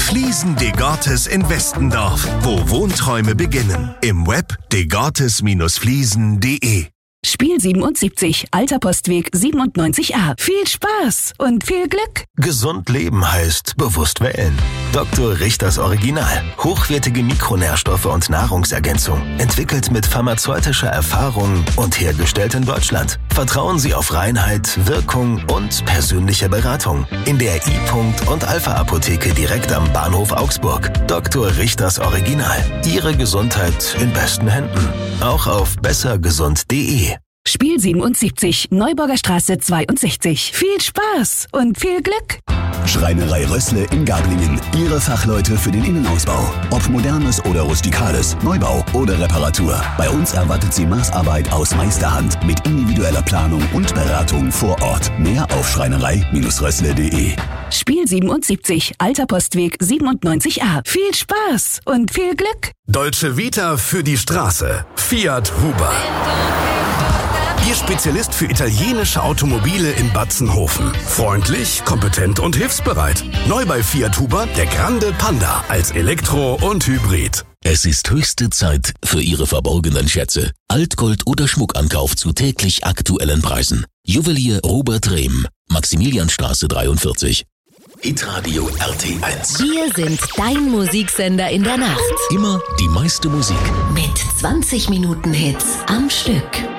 Fliesen Degartes in Westendorf, wo Wohnträume beginnen. Im Web degartes-fliesen.de. Spiel 77, Alter Postweg 97a. Viel Spaß und viel Glück. Gesund leben heißt bewusst wählen. Dr. Richters Original. Hochwertige Mikronährstoffe und Nahrungsergänzung. Entwickelt mit pharmazeutischer Erfahrung und hergestellt in Deutschland. Vertrauen Sie auf Reinheit, Wirkung und persönliche Beratung. In der I-Punkt und Alpha-Apotheke direkt am Bahnhof Augsburg. Dr. Richters Original. Ihre Gesundheit in besten Händen. Auch auf bessergesund.de. Spiel 77, Neuburger Straße 62. Viel Spaß und viel Glück. Schreinerei Rössle in Gablingen. Ihre Fachleute für den Innenausbau. Ob modernes oder rustikales, Neubau oder Reparatur. Bei uns erwartet Sie Maßarbeit aus Meisterhand mit individueller Planung und Beratung vor Ort. Mehr auf schreinerei-rössle.de. Spiel 77, Alter Postweg 97a. Viel Spaß und viel Glück. Dolce Vita für die Straße. Fiat Huber. Ihr Spezialist für italienische Automobile in Batzenhofen. Freundlich, kompetent und hilfsbereit. Neu bei Fiat Huber der Grande Panda als Elektro und Hybrid. Es ist höchste Zeit für Ihre verborgenen Schätze. Altgold oder Schmuckankauf zu täglich aktuellen Preisen. Juwelier Robert Rehm, Maximilianstraße 43. Hitradio RT1. Wir sind dein Musiksender in der Nacht. Immer die meiste Musik. Mit 20 Minuten Hits am Stück.